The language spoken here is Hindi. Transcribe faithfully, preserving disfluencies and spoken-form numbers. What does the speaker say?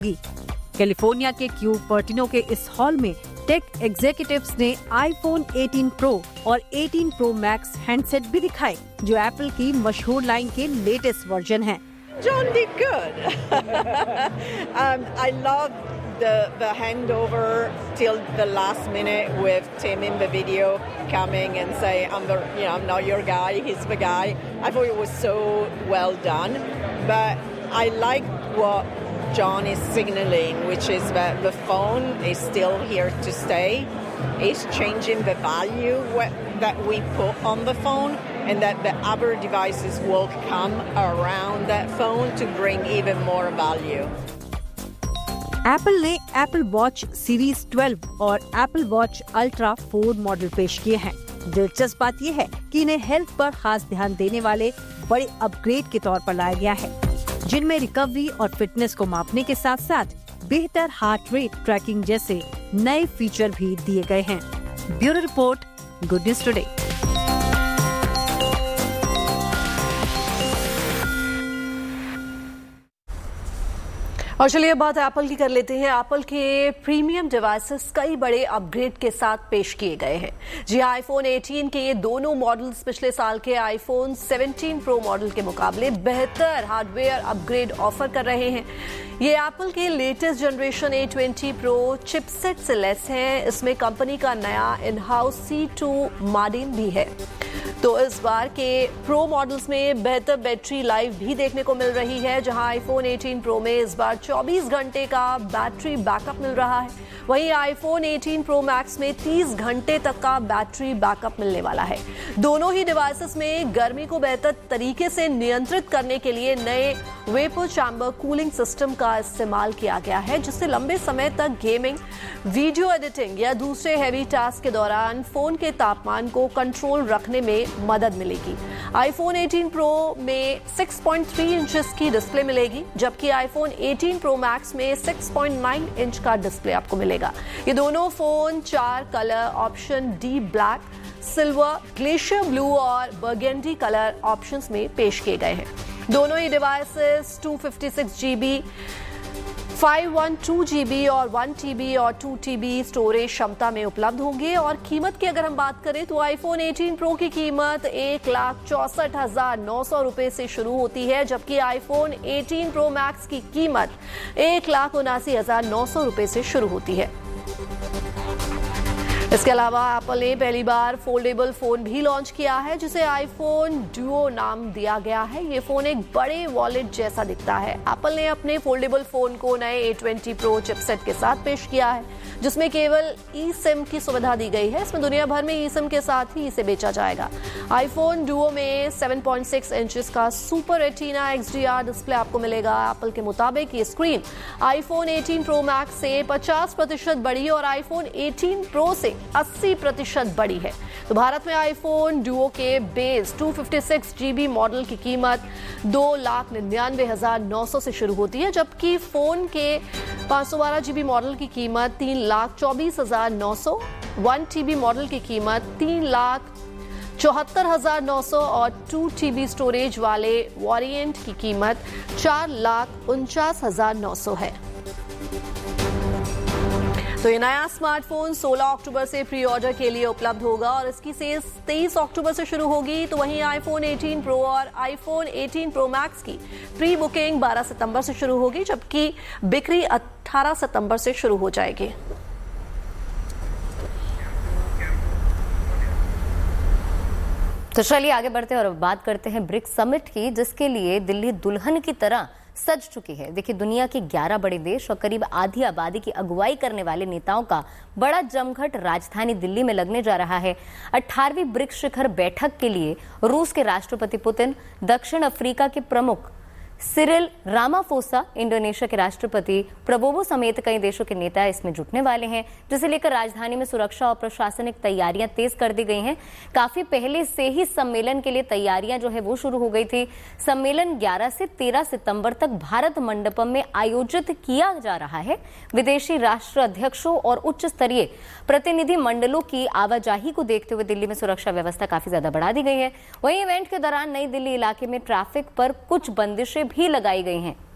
कैलिफोर्निया के क्यूपर्टिनो के इस हॉल में टेक एग्जीक्यूटिव्स ने आईफोन एटीन प्रो और एटीन प्रो मैक्स हैंडसेट भी दिखाए, जो एप्पल की मशहूर लाइन के लेटेस्ट वर्जन हैं। John did good. um, I love the the handover till the last minute with Tim in the video coming and say, "I'm the, you know, I'm not your guy. He's the guy." I thought it was so well done, but I like what John is signaling, which is that the phone is still here to stay. It's changing the value that we put on the phone, and that the other devices will come around that phone to bring even more value. Apple ने एप्पल वॉच सीरीज ट्वेल्व और Apple watch ultra four model पेश किए हैं। दिलचस्प बात यह है कि इन्हें हेल्थ पर खास ध्यान देने वाले बड़े अपग्रेड के तौर पर लाया गया है, जिनमें रिकवरी और फिटनेस को मापने के साथ साथ बेहतर हार्ट रेट ट्रैकिंग जैसे नए फीचर भी दिए गए हैं। Bureau report, good news today. और चलिए बात एप्पल की कर लेते हैं। एप्पल के प्रीमियम डिवाइसेस कई बड़े अपग्रेड के साथ पेश किए गए हैं। जी आईफोन एटीन के ये दोनों मॉडल्स पिछले साल के आईफोन सेवनटीन प्रो मॉडल के मुकाबले बेहतर हार्डवेयर अपग्रेड ऑफर कर रहे हैं। ये एप्पल के latest generation A twenty pro chipset से लेस हैं। इसमें कंपनी का नया in house C to modem भी है। तो इस बार के प्रो मॉडल्स में बेहतर बैटरी लाइफ भी देखने को मिल रही है, जहां आईफोन एटीन प्रो में इस बार चौबीस घंटे का बैटरी बैकअप मिल रहा है। वहीं आईफोन एटीन प्रो मैक्स में तीस घंटे तक का बैटरी बैकअप मिलने वाला है। दोनों ही डिवाइसेस में गर्मी को बेहतर तरीके से नियंत्रित करने के लिए नए वेपर चैम्बर कूलिंग सिस्टम का इस्तेमाल किया गया है, जिससे लंबे समय तक गेमिंग, वीडियो एडिटिंग या दूसरे हैवी टास्क के दौरान फोन के तापमान को कंट्रोल रखने में मदद मिलेगी। आईफोन एटीन प्रो में सिक्स पॉइंट थ्री इंचेस की डिस्प्ले मिलेगी, जबकि आईफोन एटीन प्रो मैक्स में सिक्स पॉइंट नाइन इंच का डिस्प्ले आपको मिलेगा। ये दोनों फोन चार colour option deep black, silver, glacier blue और बर्गेंडी कलर ऑप्शंस में पेश किए गए हैं। दोनों ही devices to fifty six GB, five one two GB और वन टीबी और टू टीबी स्टोरेज क्षमता में उपलब्ध होंगे। और कीमत की अगर हम बात करें तो आईफोन एटीन प्रो की कीमत एक लाख चौसठ हजार नौ सौ रुपए से शुरू होती है, जबकि आईफोन एटीन प्रो मैक्स की कीमत एक लाख उनासी हजार नौ सौ रुपए से शुरू होती है। इसके अलावा एप्पल ने पहली बार फोल्डेबल फोन भी लॉन्च किया है, जिसे आईफोन डुओ नाम दिया गया है। ये फोन एक बड़े वॉलेट जैसा दिखता है। एप्पल ने अपने फोल्डेबल फोन को नए ए ट्वेंटी प्रो चिपसेट के साथ पेश किया है, जिसमें केवल ई सिम की सुविधा दी गई है। इसमें दुनिया भर में ई सिम के साथ ही इसे बेचा जाएगा। आईफोन डुओ में सेवन पॉइंट सिक्स इंचेस का सुपर रेटिना एक्सडीआर डिस्प्ले आपको मिलेगा। एप्पल के मुताबिक ये screen iPhone eighteen pro max से पचास प्रतिशत बड़ी और आईफोन एटीन प्रो से अस्सी प्रतिशत बड़ी है। तो भारत में आईफोन डुओ के base to fifty six GB model की कीमत दो लाख निन्यानवे हजार नौ सौ से शुरू होती है, जबकि फोन के पाँच सौ बारह जीबी मॉडल की कीमत तीन लाख चौबीस हजार नौ सौ, वन टीबी मॉडल की कीमत तीन लाख चौहत्तर हजार नौ सौ और टू टीबी स्टोरेज वाले वेरिएंट की कीमत चार लाख उनचास हजार नौ सौ है। तो ये नया स्मार्टफोन सोलह अक्टूबर से प्री ऑर्डर के लिए उपलब्ध होगा और इसकी सेल्स तेईस अक्टूबर से शुरू होगी। तो वहीं आईफोन एटीन प्रो और आईफोन एटीन प्रो मैक्स की प्री बुकिंग बारह सितंबर से शुरू होगी, जबकि बिक्री अठारह सितंबर से शुरू हो जाएगी। तो चलिए आगे बढ़ते हैं और बात करते हैं ब्रिक्स समिट की, जिसके लिए दिल्ली दुल्हन की तरह सज चुकी है। देखिए, दुनिया के ग्यारह बड़े देश और करीब आधी आबादी की अगुवाई करने वाले नेताओं का बड़ा जमघट राजधानी दिल्ली में लगने जा रहा है। अठारहवीं ब्रिक्स शिखर बैठक के लिए रूस के राष्ट्रपति पुतिन, दक्षिण अफ्रीका के प्रमुख सिरिल रामाफोसा, इंडोनेशिया के राष्ट्रपति प्रबोवो समेत कई देशों के नेता इसमें जुटने वाले हैं, जिसे लेकर राजधानी में सुरक्षा और प्रशासनिक तैयारियां तेज कर दी गई हैं। काफी पहले से ही सम्मेलन के लिए तैयारियां जो है वो शुरू हो गई थी। सम्मेलन ग्यारह से तेरह सितंबर तक भारत मंडपम में आयोजित किया जा रहा है। विदेशी राष्ट्र अध्यक्षों और उच्च स्तरीय प्रतिनिधि मंडलों की आवाजाही को देखते हुए दिल्ली में सुरक्षा व्यवस्था काफी ज्यादा बढ़ा दी गई है। वहीं इवेंट के दौरान नई दिल्ली इलाके में ट्रैफिक पर कुछ बंदिशें भी लगाई गई हैं।